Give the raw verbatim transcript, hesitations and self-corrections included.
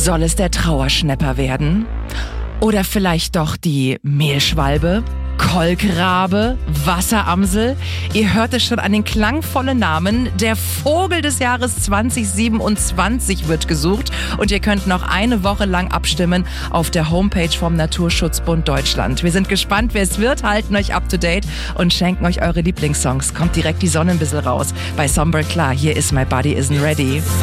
Soll es der Trauerschnäpper werden? Oder vielleicht doch die Mehlschwalbe? Kolkrabe, Wasseramsel. Ihr hört es schon an den klangvollen Namen. Der Vogel des Jahres zwanzig siebenundzwanzig wird gesucht und ihr könnt noch eine Woche lang abstimmen auf der Homepage vom Naturschutzbund Deutschland. Wir sind gespannt, wer es wird, halten euch up to date und schenken euch eure Lieblingssongs. Kommt direkt die Sonne ein bisschen raus bei Somber Klar. Hier ist My Body Isn't Ready.